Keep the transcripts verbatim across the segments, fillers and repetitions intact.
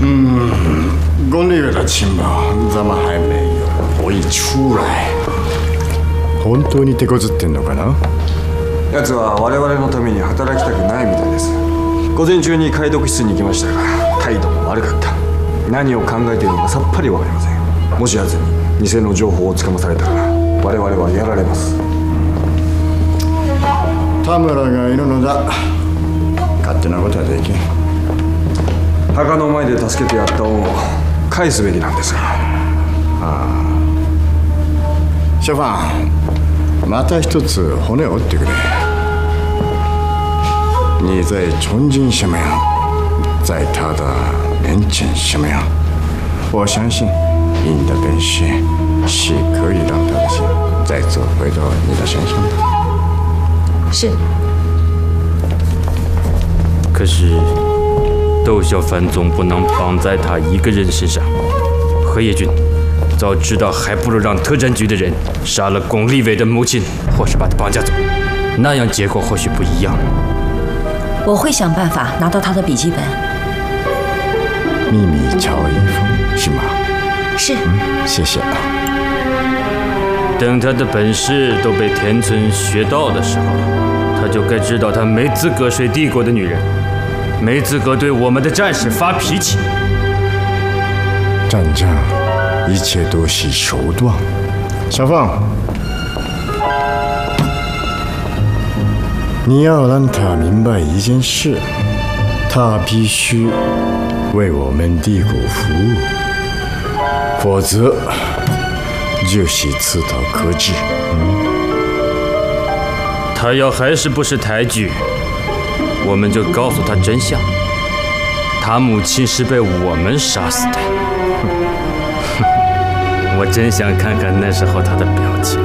嗯，龚立伟的情报咱们还没有一出来。本当に手こずってんのかな？ 奴は我々のために働きたくないみたいです。午前中に解読室に行きましたが態度も悪かった。何を考えているのかさっぱりわかりません。もし奴に偽の情報をつかまされたら我々はやられます。 田村がいるのだ。勝手なことはできん。 墓の前で助けてやった恩を返すべきなんですが。 ああ。小范、また一つ骨を折ってくれ。你在重庆什么样，在他的面前什么样？我相信你的本事是可以让他的心再次回到你的身上的。 是。 可是，窦小凡总不能绑在他一个人身上。何业军，早知道还不如让特战局的人杀了龚立伟的母亲，或是把他绑架走，那样结果或许不一样。 我会想办法拿到他的笔记本。 秘密乔一峰是吗？ 是。 嗯，谢谢啊。 等他的本事都被田村学到的时候，他就该知道他没资格睡帝国的女人，没资格对我们的战士发脾气。 战争，一切都是手段。小凤，你要让他明白一件事，他必须为我们帝国服务，否则就是自讨可止。嗯， 他要还是不识抬举，我们就告诉他真相，他母亲是被我们杀死的。我真想看看那时候他的表情，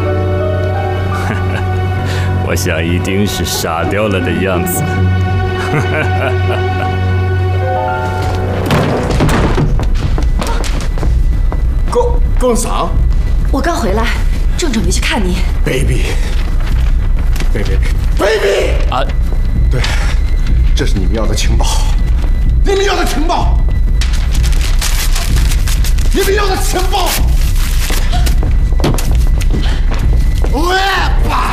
我想一定是傻掉了的样子。 龚龚嫂， 我刚回来，正准备去看你。 baby，baby，baby 啊，对，这是你们要的情报，你们要的情报，你们要的情报。喂，爸。